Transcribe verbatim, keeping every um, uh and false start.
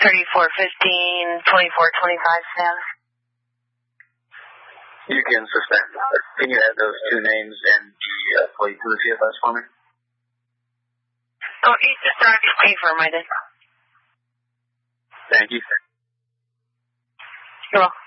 thirty-four fifteen, twenty-four twenty-five status. You can suspend. Can you add those two names and the uh, plate to the C F S for me? Oh, he's just started to pay for him, I did. Thank you. You're welcome.